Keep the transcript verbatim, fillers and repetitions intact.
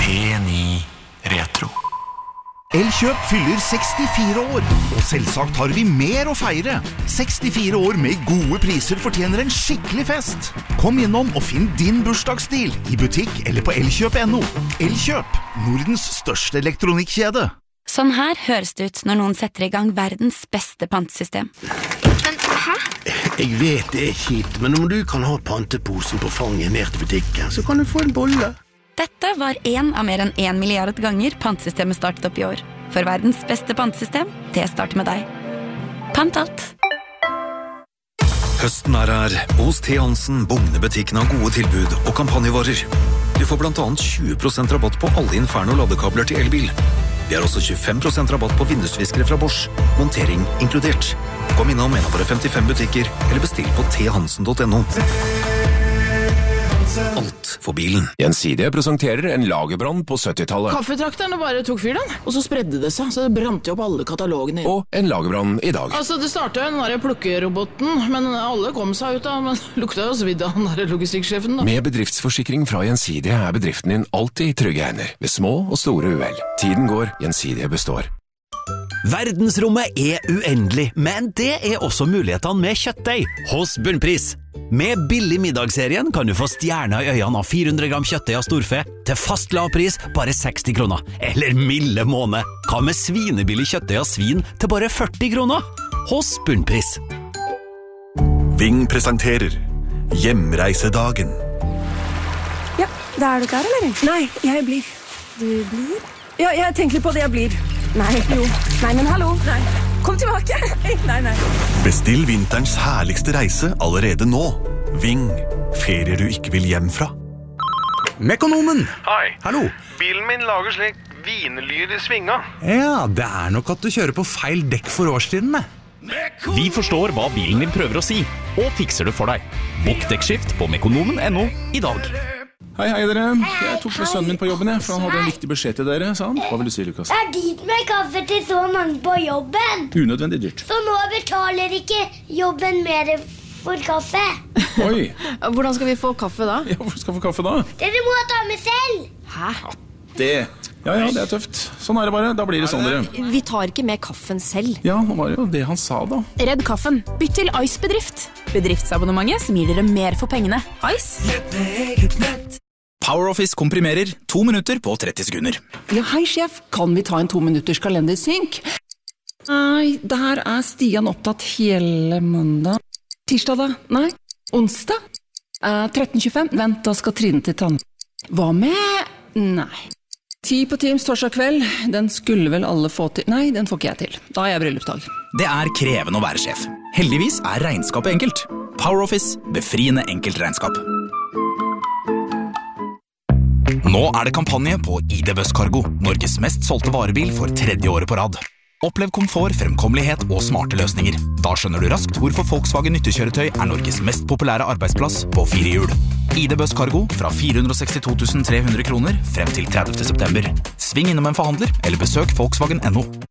P ni Retro. Elkjøp fyller sekstifire år, og selvsagt har vi mer å feire. sekstifire år med gode priser fortjener en skikkelig fest. Kom innom og finn din bursdagsstil i butikk eller på elkjøp punktum no. Elkjøp, Nordens største elektronikkjede. Sånn her høres det ut når noen setter i gang verdens beste pantesystem. Men, hæ? Jeg vet det er kjipt, men om du kan ha panteposen på fanget ned til butikken, så kan du få en bolle. Dette var en av mer enn en milliard ganger pantesystemet startet opp i år. For verdens beste pantesystem, det starter med deg. Pant alt. Høsten er her, og hos T. Hansen bugner butikken av gode tilbud og kampanjevarer. Du får blant annet tjue prosent rabatt på alle Inferno ladekabler til elbil. Vi har også tjuefem prosent rabatt på vindusviskere fra Bosch, montering inkludert. Kom innom en av våre femtifem butikker, eller bestill på t hansen punktum no. Alt for bilen. Gjensidige presenterer en lagerbrann på syttitallet. Kaffetrakterne bare tok fyr den, og så spredde det seg, så det brant jo opp alle katalogene. Og en lagerbrann i dag. Altså, det startet jo den der plukkeroboten, men alle kom seg ut av, men lukta jo svidd av den der logistikksjefen da. Med bedriftsforsikring fra Gjensidige er bedriften din alltid i trygge hender, ved små og store uhell. Tiden går, Gjensidige består. Verdensrommet er uendelig, men det er også mulighetene med kjøttdeig hos Bunnpris. Med billig middagsserien kan du få stjerner i øynene av fire hundre gram kjøttdeig av storfe til fast lav pris bare seksti kroner. Eller milde måned. Hva med svinebillig kjøttdeig av svin til bare førti kroner? Hos Bunnpris. Ving presenterer Hjemreisedagen. Ja, da er du klar, eller? Nei, jeg blir. Du blir? Ja, jeg tenker litt på det jeg blir. Nei, jo. Nei, men hallo. Nei. Kom tilbake. Nei, nei. Bestill vinterens herligste reise allerede nå. Ving. Ferie du ikke vil hjem fra. Mekonomen. Hei. Hallo. Bilen min lager slik vinelyd i svinga. Ja, det er nok at du kjører på feil dekk for årstidene. Vi forstår hva bilen din prøver å si, og fikser det for deg. Bokk dekkskift på mekonomen punktum no i dag. Hei, hei dere. Jeg tok med sønnen min på jobben, jeg, for han hadde en viktig beskjed til dere, sa han. Hva vil du si, Lukas? Det er dyrt med kaffe til så mange på jobben. Unødvendig dyrt. Så nå betaler ikke jobben mer for kaffe. Oi. Hvordan skal vi få kaffe da? Ja, hvor skal vi få kaffe da? Dere må ta med selv. Hæ? Ja, det... Ja, ja, det er tøft. Sånn er det bare. Da blir det sånn, dere. Vi tar ikke med kaffen selv. Ja, det var jo det han sa da. Redd kaffen. Bytt til Ice Bedrift. Bedriftsabonnementet som gir dere mer for pengene. Ice. PowerOffice komprimerer to minutter på tretti sekunder. Ja, hei sjef, kan vi ta en to minutters kalendersynk? Nei, der er Stian opptatt hele mandag. Tirsdag da? Nei. Onsdag? Eh, tretten tjuefem? Vent, da skal Trine til tann. Hva med? Nei. Ti på Teams torsdag kveld, den skulle vel alle få til. Nei, den får ikke jeg til. Da er jeg bryllupsdag. Det er krevende å være sjef. Heldigvis er regnskapet enkelt. PowerOffice, befriende enkelt regnskap. Nå er det kampanje på I D Buss Cargo, Norges mest solgte varebil for tredje året på rad. Opplev komfort, fremkommelighet og smarte løsninger. Da skjønner du raskt hvorfor Volkswagen nyttekjøretøy er Norges mest populære arbeidsplass på fire hjul. I D Buss Cargo fra fire hundre og sekstito tusen tre hundre kroner frem til tredivte september. Sving innom en forhandler eller besøk Volkswagen punktum no.